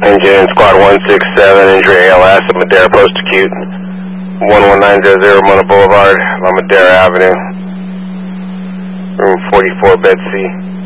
Engine Squad 167, injury ALS at Madera Post Acute, 11900 Mona Boulevard, on Madera Avenue, room 44, bed C.